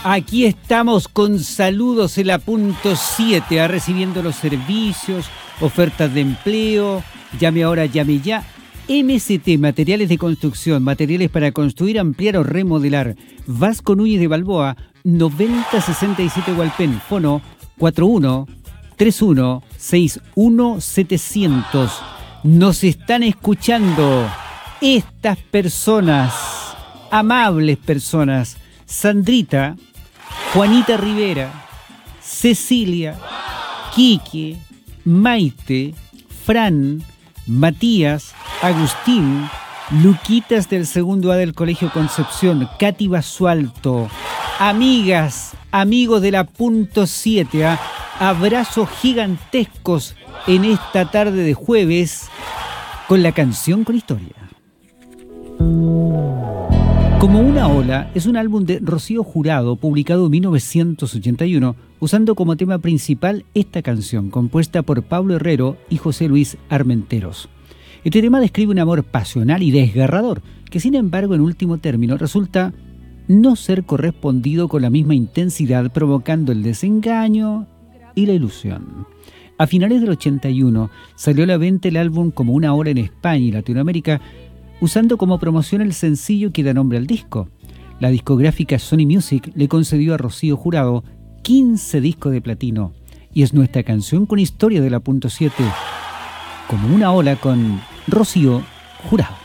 Aquí estamos con saludos en la punto 7, recibiendo los servicios, ofertas de empleo, llame ahora, llame ya. MST, materiales de construcción, materiales para construir, ampliar o remodelar. Vasco Núñez de Balboa, 9067 Hualpén, fono 4131616700. Nos están escuchando estas personas, amables personas: Sandrita, Juanita Rivera, Cecilia, Quique, Maite, Fran, Matías, Agustín, Luquitas del segundo A del Colegio Concepción, Katy Basualto, amigas, amigos de la punto 7, abrazos gigantescos en esta tarde de jueves con la canción con historia. Como una ola es un álbum de Rocío Jurado publicado en 1981 usando como tema principal esta canción compuesta por Pablo Herrero y José Luis Armenteros. Este tema describe un amor pasional y desgarrador que, sin embargo, en último término resulta no ser correspondido con la misma intensidad, provocando el desengaño y la ilusión. A finales del 81 salió a la venta el álbum Como una ola en España y Latinoamérica, usando como promoción el sencillo que da nombre al disco. La discográfica Sony Music le concedió a Rocío Jurado 15 discos de platino y es nuestra canción con historia de la punto 7, Como una ola con Rocío Jurado.